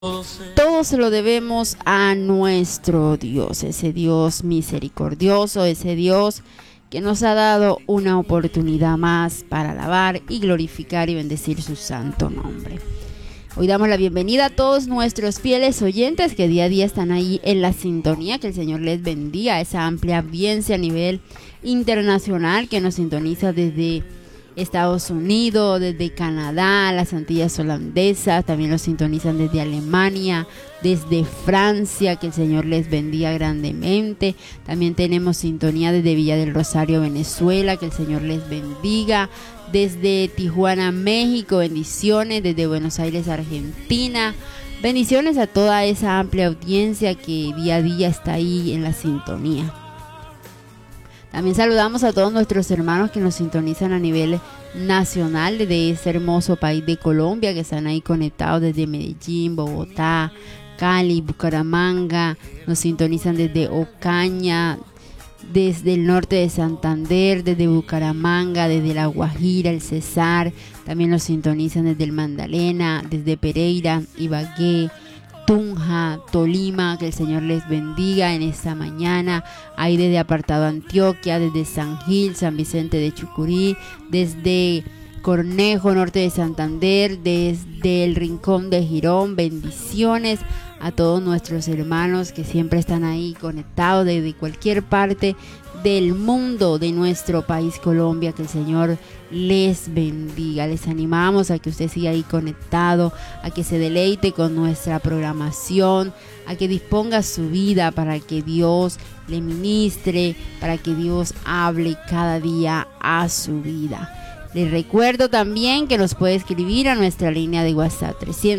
Todo se lo debemos a nuestro Dios, ese Dios misericordioso, ese Dios que nos ha dado una oportunidad más para alabar y glorificar y bendecir su santo nombre. Hoy damos la bienvenida a todos nuestros fieles oyentes que día a día están ahí en la sintonía. Que el Señor les bendiga, esa amplia audiencia a nivel internacional que nos sintoniza desde Estados Unidos, desde Canadá, las Antillas Holandesas, también los sintonizan desde Alemania, desde Francia, que el Señor les bendiga grandemente. También tenemos sintonía desde Villa del Rosario, Venezuela, que el Señor les bendiga. Desde Tijuana, México, bendiciones. Desde Buenos Aires, Argentina, bendiciones a toda esa amplia audiencia que día a día está ahí en la sintonía. También saludamos a todos nuestros hermanos que nos sintonizan a nivel nacional desde ese hermoso país de Colombia, que están ahí conectados desde Medellín, Bogotá, Cali, Bucaramanga. Nos sintonizan desde Ocaña, desde el norte de Santander, desde Bucaramanga, desde La Guajira, el Cesar. También nos sintonizan desde el Magdalena, desde Pereira, Ibagué, Tunja, Tolima. Que el Señor les bendiga en esta mañana. Ahí desde Apartado Antioquia, desde San Gil, San Vicente de Chucurí, desde Cornejo, norte de Santander, desde el Rincón de Girón. Bendiciones a todos nuestros hermanos que siempre están ahí conectados desde cualquier parte del mundo, de nuestro país Colombia. Que el Señor les bendiga. Les animamos a que usted siga ahí conectado, a que se deleite con nuestra programación, a que disponga su vida para que Dios le ministre, para que Dios hable cada día a su vida. Les recuerdo también que nos puede escribir a nuestra línea de WhatsApp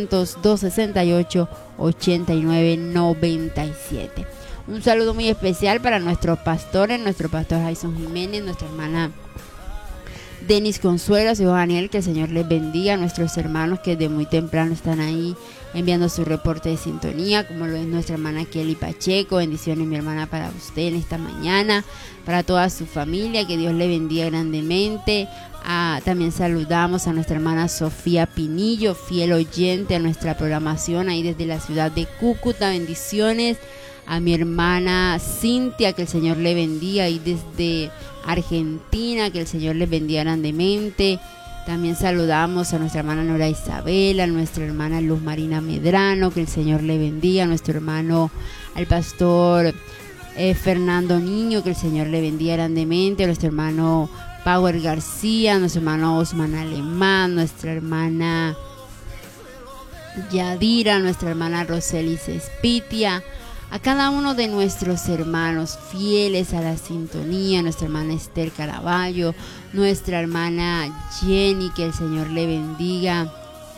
300-268-8997. Un saludo muy especial para nuestros pastores, nuestro pastor Jason Jiménez, nuestra hermana Denis Consuelo, su hijo Daniel. Que el Señor les bendiga. A nuestros hermanos que desde muy temprano están ahí enviando su reporte de sintonía, como lo es nuestra hermana Kelly Pacheco. Bendiciones, mi hermana, para usted en esta mañana, para toda su familia. Que Dios le bendiga grandemente. También saludamos a nuestra hermana Sofía Pinillo, fiel oyente a nuestra programación ahí desde la ciudad de Cúcuta. Bendiciones a mi hermana Cintia, que el Señor le bendiga, y desde Argentina, que el Señor les bendiga grandemente. También saludamos a nuestra hermana Nora Isabela, a nuestra hermana Luz Marina Medrano, que el Señor le bendiga, a nuestro hermano, al pastor Fernando Niño, que el Señor le bendiga grandemente, a nuestro hermano Power García, a nuestro hermano Osman Alemán, nuestra hermana Yadira, a nuestra hermana Roselis Espitia, a cada uno de nuestros hermanos fieles a la sintonía, nuestra hermana Esther Caraballo, nuestra hermana Jenny, que el Señor le bendiga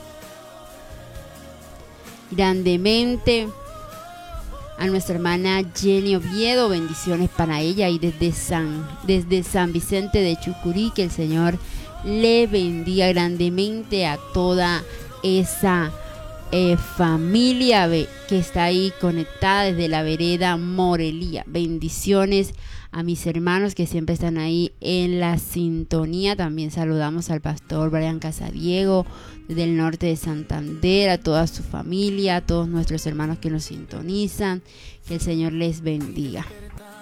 grandemente, a nuestra hermana Jenny Oviedo, bendiciones para ella, y desde San Vicente de Chucurí. Que el Señor le bendiga grandemente a toda esa familia que está ahí conectada desde la vereda Morelia. Bendiciones a mis hermanos que siempre están ahí en la sintonía. También saludamos al pastor Brian Casadiego desde el norte de Santander, a toda su familia, a todos nuestros hermanos que nos sintonizan. Que el Señor les bendiga.